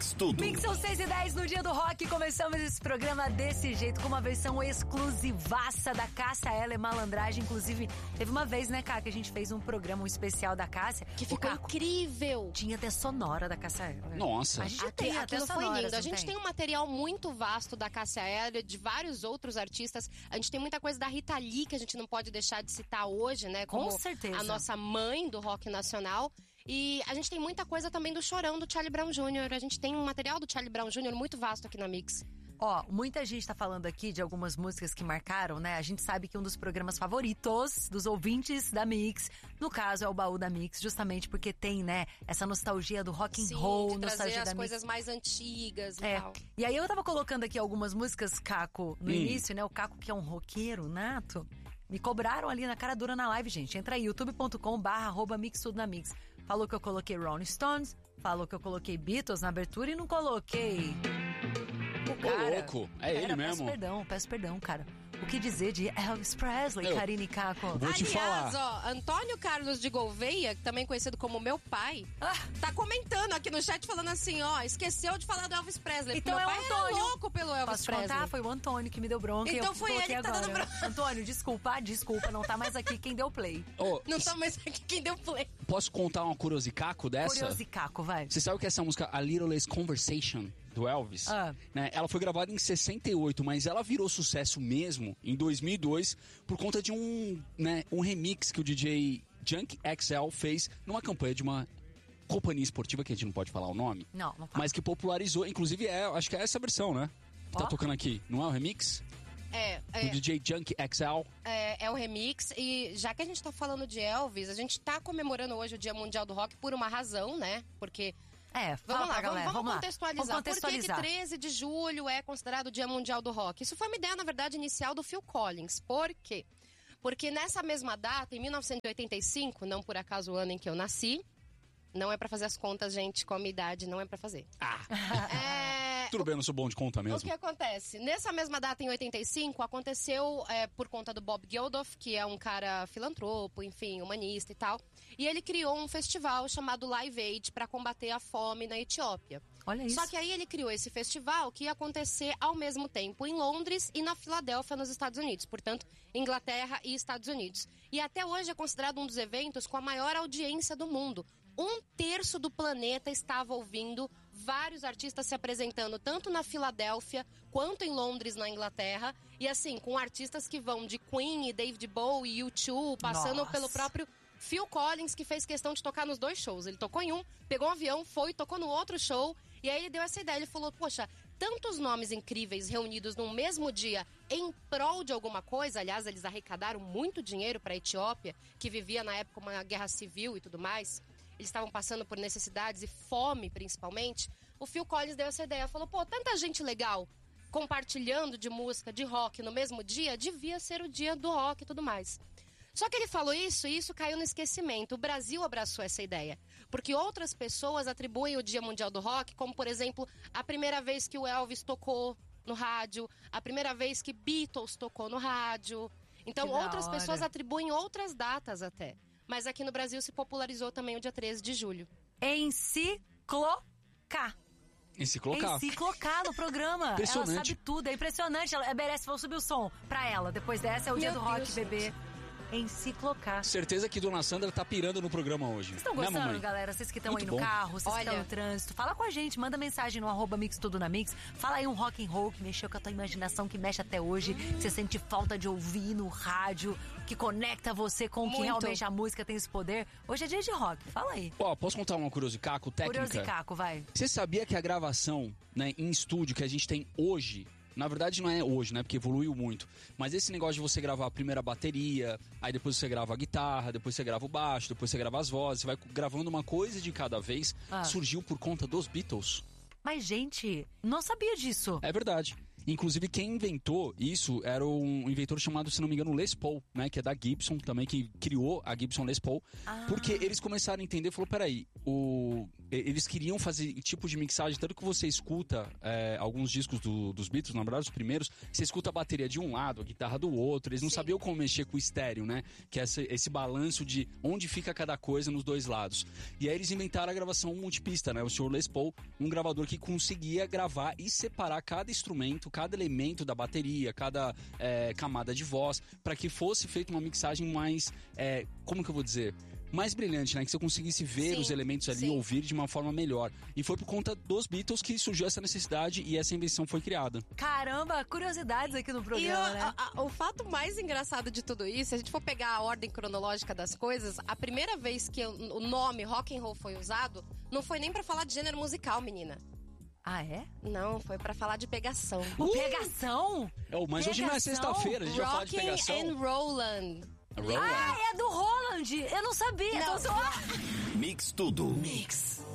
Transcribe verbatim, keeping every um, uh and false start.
Mix Tudo. Mix são seis e dez no dia do rock. Começamos esse programa desse jeito, com uma versão exclusivaça da Cássia Eller Malandragem. Inclusive, teve uma vez, né, Cá, que a gente fez um programa um especial da Cássia. Que ficou Caco, incrível. Tinha até sonora da Cássia Eller. Nossa. A gente Aqui, tem até aquilo foi sonoras, lindo. A gente tem? tem um material muito vasto da Cássia Eller, de vários outros artistas. A gente tem muita coisa da Rita Lee que a gente não pode deixar de citar hoje, né? Como Com certeza. a nossa mãe do rock nacional. E a gente tem muita coisa também do Chorão, do Charlie Brown Júnior A gente tem um material do Charlie Brown Júnior muito vasto aqui na Mix. Ó, muita gente tá falando aqui de algumas músicas que marcaram, né? A gente sabe que um dos programas favoritos dos ouvintes da Mix, no caso, é o Baú da Mix, justamente porque tem, né, essa nostalgia do rock and Sim, roll, de nostalgia trazer as da coisas Mix. mais antigas e É. tal. E aí eu tava colocando aqui algumas músicas, Caco, no Hum. início, né? O Caco, que é um roqueiro nato. Me cobraram ali na cara dura na live, gente. Entra aí, youtube ponto com barra arroba mix tudo na mix. Falou que eu coloquei Rolling Stones, falou que eu coloquei Beatles na abertura e não coloquei o cara. Ô, louco, é ele Pera, mesmo. Peço perdão, peço perdão, cara. O que dizer de Elvis Presley, Eu- Karine e Caco? Vou te Aliás, falar. ó, Antônio Carlos de Gouveia, também conhecido como meu pai, Ah. tá comentando aqui no chat falando assim, ó, esqueceu de falar do Elvis Presley. Então meu é o pai Antônio. era louco pelo Elvis Posso te Presley. contar? Foi o Antônio que me deu bronca. e Então eu foi coloquei ele que tá agora. dando bronca. Antônio, desculpa, desculpa, não tá mais aqui quem deu play. Ô, Não tá mais aqui quem deu play. posso contar uma curiosicaco dessa? Curioso e Caco, vai. Você sabe que essa música, A Little Less Conversation, do Elvis, Ah. né, ela foi gravada em sessenta e oito, mas ela virou sucesso mesmo em dois mil e dois por conta de um, né, um remix que o D J Junk X L fez numa campanha de uma companhia esportiva, que a gente não pode falar o nome, Não, não fala. mas que popularizou, inclusive é, acho que é essa versão, né? Que tá Ó. tocando aqui, não é o remix? É, Do é, D J Junk X L. é, é o remix. E já que a gente tá falando de Elvis, a gente tá comemorando hoje o Dia Mundial do Rock por uma razão, né? Porque... É, fala Vamos lá, pra vamos, galera, vamos vamos lá. contextualizar. Vamos contextualizar. Por que que treze de julho é considerado o Dia Mundial do Rock? Isso foi uma ideia, na verdade, inicial do Phil Collins. Por quê? Porque nessa mesma data, em mil novecentos e oitenta e cinco, não por acaso o ano em que eu nasci, não é pra fazer as contas, gente, com a minha idade, não é pra fazer. Ah, É... tudo bem, eu não sou bom de conta O mesmo. que acontece? Nessa mesma data, em oitenta e cinco, aconteceu é, por conta do Bob Geldof, que é um cara filantropo, enfim, humanista e tal. E ele criou um festival chamado Live Aid para combater a fome na Etiópia. Olha isso. Só que aí ele criou esse festival que ia acontecer ao mesmo tempo em Londres e na Filadélfia, nos Estados Unidos. Portanto, Inglaterra e Estados Unidos. E até hoje é considerado um dos eventos com a maior audiência do mundo. Um terço do planeta estava ouvindo vários artistas se apresentando tanto na Filadélfia quanto em Londres, na Inglaterra. E assim, com artistas que vão de Queen e David Bowie e U dois, passando Nossa. pelo próprio Phil Collins, que fez questão de tocar nos dois shows. Ele tocou em um, pegou um avião, foi, tocou no outro show. E aí ele deu essa ideia, ele falou, poxa, tantos nomes incríveis reunidos num mesmo dia em prol de alguma coisa. Aliás, eles arrecadaram muito dinheiro para a Etiópia, que vivia na época uma guerra civil e tudo mais. Eles estavam passando por necessidades e fome, principalmente. O Phil Collins deu essa ideia, falou, pô, tanta gente legal compartilhando de música, de rock no mesmo dia, devia ser o dia do rock e tudo mais. Só que ele falou isso e isso caiu no esquecimento. O Brasil abraçou essa ideia. Porque outras pessoas atribuem o Dia Mundial do Rock, como, por exemplo, a primeira vez que o Elvis tocou no rádio, a primeira vez que Beatles tocou no rádio. Então, Que da outras hora. pessoas atribuem outras datas até. Mas aqui no Brasil se popularizou também o dia treze de julho. Enciclocar. E se colocar. Enciclocar no programa. Ela Impressionante. sabe tudo, é impressionante. Ela merece, vou subir o som pra ela. Depois dessa é o dia Meu do rock, Deus, bebê. Enciclocar. Certeza que Dona Sandra tá pirando no programa hoje. Vocês estão Né, gostando, mamãe? galera? Vocês que estão aí Muito no bom. carro, vocês que Olha. estão no trânsito. Fala com a gente, manda mensagem no arroba Mix Tudo na Mix. Fala aí um rock and roll que mexeu com a tua imaginação, que mexe até hoje. Que você sente falta de ouvir no rádio, que conecta você com o que Muito. realmente a música tem esse poder. Hoje é dia de rock, fala aí. Ó, posso contar uma curiosidade técnica? Curioso e Caco, vai. Você sabia que a gravação, né, em estúdio que a gente tem hoje, na verdade não é hoje, né, porque evoluiu muito, mas esse negócio de você gravar a primeira bateria, aí depois você grava a guitarra, depois você grava o baixo, depois você grava as vozes, você vai gravando uma coisa de cada vez, Ah. surgiu por conta dos Beatles. Mas, gente, não sabia disso. É verdade. Inclusive, quem inventou isso era um inventor chamado, se não me engano, Les Paul, né? Que é da Gibson também, que criou a Gibson Les Paul. Ah. Porque eles começaram a entender, falou, peraí, o... eles queriam fazer tipo de mixagem, tanto que você escuta é, alguns discos do, dos Beatles, na verdade os primeiros, você escuta a bateria de um lado, a guitarra do outro, eles não Sim. sabiam como mexer com o estéreo, né? Que é esse, esse balanço de onde fica cada coisa nos dois lados. E aí eles inventaram a gravação multipista, né? O senhor Les Paul, um gravador que conseguia gravar e separar cada instrumento, cada elemento da bateria, cada é, camada de voz, para que fosse feita uma mixagem mais, é, como que eu vou dizer... mais brilhante, né? Que você conseguisse ver sim, os elementos ali, sim. ouvir de uma forma melhor. E foi por conta dos Beatles que surgiu essa necessidade e essa invenção foi criada. Caramba, curiosidades aqui no programa, e o, né? A, a, o fato mais engraçado de tudo isso, se a gente for pegar a ordem cronológica das coisas, a primeira vez que o nome rock and roll foi usado, não foi nem pra falar de gênero musical, menina. Ah, é? Não, foi pra falar de pegação. Uh! Pegação? Oh, mas pegação? Hoje não é sexta-feira, a gente vai falar de pegação. Rock and Roland. Ah, é do Roland! Eu não sabia. Não. Então, Mix tudo. Mix.